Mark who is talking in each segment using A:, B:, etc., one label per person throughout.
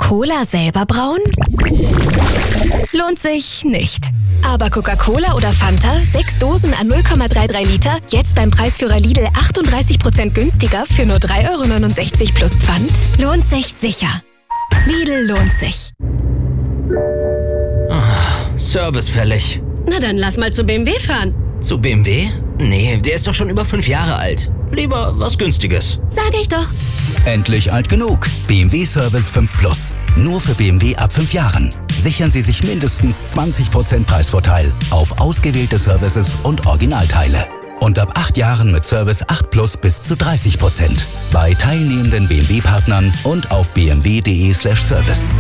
A: Cola selber brauen? Lohnt sich nicht. Aber Coca-Cola oder Fanta, 6 Dosen an 0,33 Liter, jetzt beim Preisführer Lidl 38% günstiger für nur 3,69 € plus Pfand? Lohnt sich sicher. Lidl lohnt sich.
B: Service fällig.
C: Na dann lass mal zu BMW fahren.
B: Zu BMW? Nee, der ist doch schon über 5 Jahre alt. Lieber was Günstiges.
C: Sag ich doch.
D: Endlich alt genug. BMW Service 5 Plus. Nur für BMW ab 5 Jahren. Sichern Sie sich mindestens 20% Preisvorteil auf ausgewählte Services und Originalteile. Und ab 8 Jahren mit Service 8 Plus bis zu 30%. Bei teilnehmenden BMW-Partnern und auf bmw.de/service.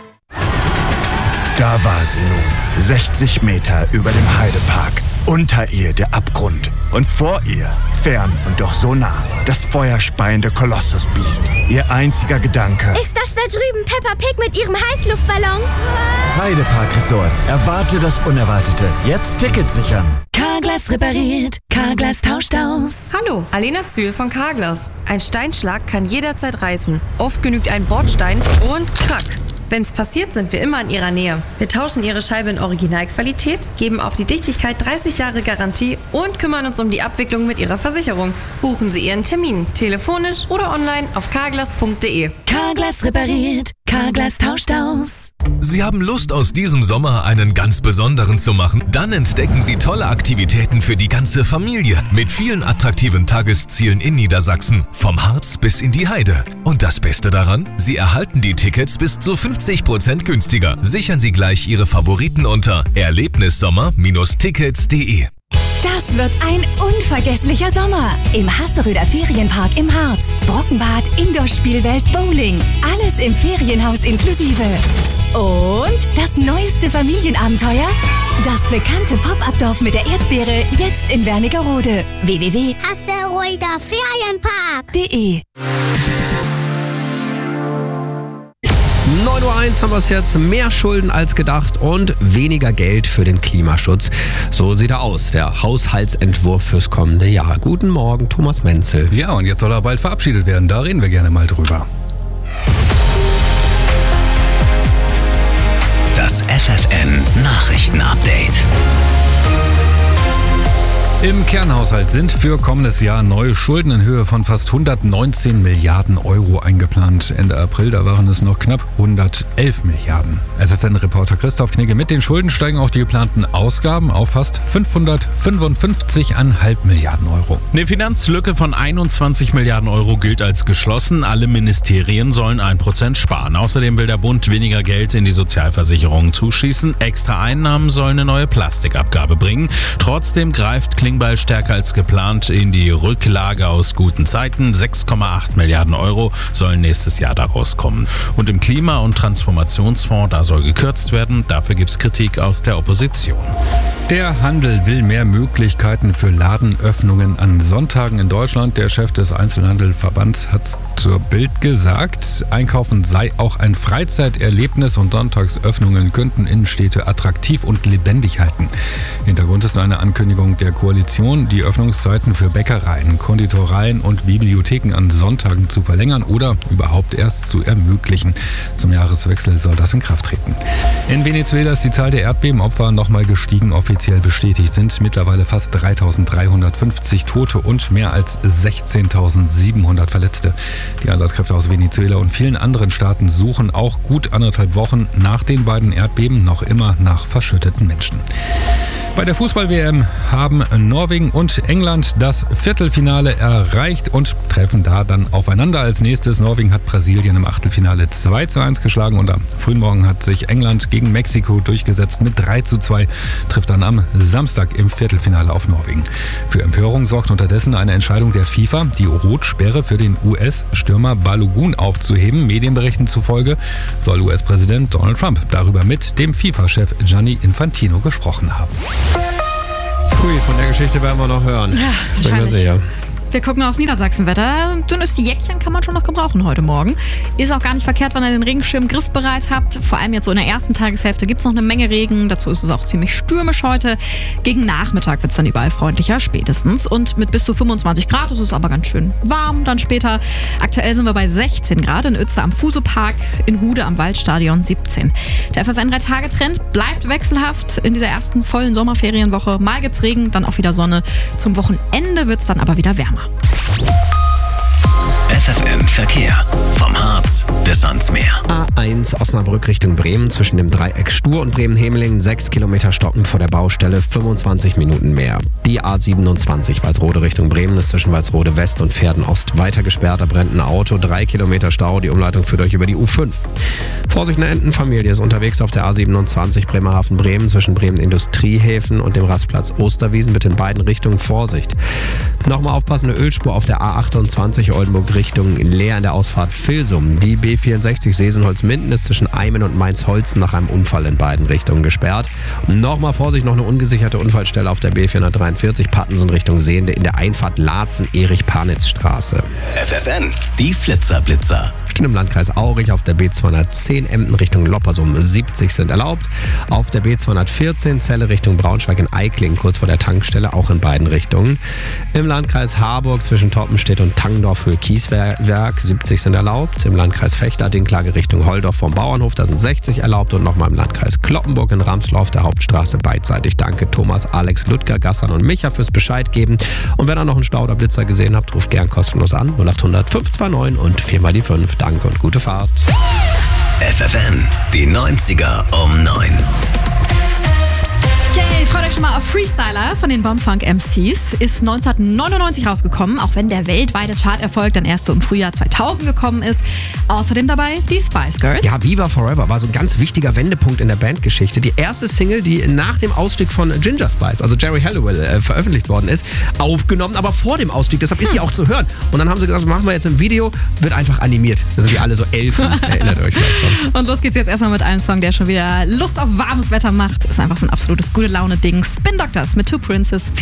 E: Da war sie nun, 60 Meter über dem Heidepark. Unter ihr der Abgrund und vor ihr, fern und doch so nah, das feuerspeiende Kolossusbiest. Ihr einziger Gedanke:
F: Ist das da drüben Peppa Pig mit ihrem Heißluftballon?
E: Heidepark Resort. Erwarte das Unerwartete. Jetzt Tickets sichern.
A: Carglass repariert, Carglass tauscht aus.
G: Hallo, Alena Zühl von Carglass. Ein Steinschlag kann jederzeit reißen. Oft genügt ein Bordstein und krack. Wenn's passiert, sind wir immer in Ihrer Nähe. Wir tauschen Ihre Scheibe in Originalqualität, geben auf die Dichtigkeit 30 Jahre Garantie und kümmern uns um die Abwicklung mit Ihrer Versicherung. Buchen Sie Ihren Termin, telefonisch oder online auf carglass.de.
A: Carglass repariert, Carglass tauscht aus.
H: Sie haben Lust, aus diesem Sommer einen ganz besonderen zu machen? Dann entdecken Sie tolle Aktivitäten für die ganze Familie mit vielen attraktiven Tageszielen in Niedersachsen, vom Harz bis in die Heide. Und das Beste daran? Sie erhalten die Tickets bis zu 50% günstiger. Sichern Sie gleich Ihre Favoriten unter erlebnisssommer-tickets.de.
A: Das wird ein unvergesslicher Sommer im Hasseröder Ferienpark im Harz. Brockenbad, Indoor-Spielwelt, Bowling. Alles im Ferienhaus inklusive. Und das neueste Familienabenteuer? Das bekannte Pop-Up-Dorf mit der Erdbeere, jetzt in Wernigerode.
F: Hasseröder Ferienpark.de
I: 9:01 Uhr haben wir es jetzt. Mehr Schulden als gedacht und weniger Geld für den Klimaschutz. So sieht er aus, der Haushaltsentwurf fürs kommende Jahr. Guten Morgen, Thomas Menzel.
J: Ja, und jetzt soll er bald verabschiedet werden. Da reden wir gerne mal drüber.
D: Das FFN-Nachrichten-Update.
J: Im Kernhaushalt sind für kommendes Jahr neue Schulden in Höhe von fast 119 Milliarden Euro eingeplant. Ende April, da waren es noch knapp 111 Milliarden. FFN-Reporter Christoph Knigge: Mit den Schulden steigen auch die geplanten Ausgaben auf fast 555,5 Milliarden Euro.
K: Eine Finanzlücke von 21 Milliarden Euro gilt als geschlossen. Alle Ministerien sollen 1% sparen. Außerdem will der Bund weniger Geld in die Sozialversicherungen zuschießen. Extra Einnahmen sollen eine neue Plastikabgabe bringen. Trotzdem greift Klingbeil stärker als geplant in die Rücklage aus guten Zeiten. 6,8 Milliarden Euro sollen nächstes Jahr daraus kommen. Und im Klima- und Transformationsfonds, da soll gekürzt werden. Dafür gibt es Kritik aus der Opposition.
J: Der Handel will mehr Möglichkeiten für Ladenöffnungen an Sonntagen in Deutschland. Der Chef des Einzelhandelverbands hat zur Bild gesagt, Einkaufen sei auch ein Freizeiterlebnis und Sonntagsöffnungen könnten Innenstädte attraktiv und lebendig halten. Hintergrund ist eine Ankündigung der Koalition, die Öffnungszeiten für Bäckereien, Konditoreien und Bibliotheken an Sonntagen zu verlängern oder überhaupt erst zu ermöglichen. Zum Jahreswechsel soll das in Kraft treten. In Venezuela ist die Zahl der Erdbebenopfer nochmal gestiegen. Offiziell bestätigt sind mittlerweile fast 3.350 Tote und mehr als 16.700 Verletzte. Die Einsatzkräfte aus Venezuela und vielen anderen Staaten suchen auch gut 1,5 Wochen nach den beiden Erdbeben noch immer nach verschütteten Menschen. Bei der Fußball-WM haben Norwegen und England das Viertelfinale erreicht und treffen da dann aufeinander. Als nächstes Norwegen hat Brasilien im Achtelfinale 2:1 geschlagen und am frühen Morgen hat sich England gegen Mexiko durchgesetzt mit 3:2, trifft dann am Samstag im Viertelfinale auf Norwegen. Für Empörung sorgt unterdessen eine Entscheidung der FIFA, die Rotsperre für den US-Stürmer Balogun aufzuheben. Medienberichten zufolge soll US-Präsident Donald Trump darüber mit dem FIFA-Chef Gianni Infantino gesprochen haben.
I: Hui, von der Geschichte werden wir noch hören.
C: Ja,
I: bin mir sicher.
L: wir gucken aufs Niedersachsenwetter. Dünnes Jäckchen kann man schon noch gebrauchen heute Morgen. Ist auch gar nicht verkehrt, wenn ihr den Regenschirm griffbereit habt. Vor allem jetzt so in der ersten Tageshälfte gibt es noch eine Menge Regen. Dazu ist es auch ziemlich stürmisch heute. Gegen Nachmittag wird es dann überall freundlicher, spätestens. Und mit bis zu 25 Grad ist es aber ganz schön warm dann später. Aktuell sind wir bei 16 Grad in Uetze am Fuso-Park, in Hude am Waldstadion 17. Der FFN 3-Tage-Trend bleibt wechselhaft in dieser ersten vollen Sommerferienwoche. Mal gibt's Regen, dann auch wieder Sonne. Zum Wochenende wird's dann aber wieder wärmer.
M: FFN Verkehr. Vom Harz bis ans Meer.
I: A1 Osnabrück Richtung Bremen zwischen dem Dreieck Stur und Bremen-Hemeling 6 Kilometer stoppen vor der Baustelle, 25 Minuten mehr. Die A27 Walsrode Richtung Bremen ist zwischen Walsrode West und Pferden Ost weiter gesperrt. Da brennt ein Auto, 3 Kilometer Stau. Die Umleitung führt euch über die U5. Vorsicht, eine Entenfamilie ist unterwegs auf der A27 Bremerhaven-Bremen zwischen Bremen-Industriehäfen und dem Rastplatz Osterwiesen. Bitte in beiden Richtungen Vorsicht. Nochmal aufpassen, eine Ölspur auf der A28 Oldenburg Richtung Leer in der Ausfahrt Vilsum. Die B64 Sesenholz-Minden ist zwischen Eimen und Mainz-Holzen nach einem Unfall in beiden Richtungen gesperrt. Nochmal Vorsicht, noch eine ungesicherte Unfallstelle auf der B443 Pattensen Richtung Sehende in der Einfahrt Laatzen-Erich-Panitz-Straße.
M: FFN, die Flitzer-Blitzer.
I: Im Landkreis Aurich auf der B210 Emden Richtung Loppersum 70 sind erlaubt. Auf der B214 Celle Richtung Braunschweig in Eikling kurz vor der Tankstelle auch in beiden Richtungen. Im Landkreis Harburg zwischen Toppenstedt und Tangdorf für Kieswerk 70 sind erlaubt. Im Landkreis Vechta Dinklage Richtung Holdorf vom Bauernhof, da sind 60 erlaubt. Und nochmal im Landkreis Cloppenburg in Ramslau auf der Hauptstraße beidseitig. Danke Thomas, Alex, Ludger, Gassan und Micha fürs Bescheid geben. Und wenn ihr noch einen Stau oder Blitzer gesehen habt, ruft gern kostenlos an 0800 529 und 4 mal die 5. Danke und gute Fahrt.
M: FFN, die 90er um 9.
L: Yay, freut euch schon mal auf Freestyler von den Bombfunk MCs. Ist 1999 rausgekommen, auch wenn der weltweite Charterfolg dann erst so im Frühjahr 2000 gekommen ist. Außerdem dabei die Spice Girls.
I: Ja, Viva Forever war so ein ganz wichtiger Wendepunkt in der Bandgeschichte. Die erste Single, die nach dem Ausstieg von Ginger Spice, also Jerry Halliwell, veröffentlicht worden ist, aufgenommen, aber vor dem Ausstieg. Deshalb ist sie auch zu hören. Und dann haben sie gesagt, was machen wir jetzt im Video? Wird einfach animiert. Da sind die alle so Elfen. Erinnert euch vielleicht dran.
L: Und los geht's jetzt erstmal mit einem Song, der schon wieder Lust auf warmes Wetter macht. Ist einfach so ein absolutes gute Laune-Ding. Spin Doctors mit Two Princes.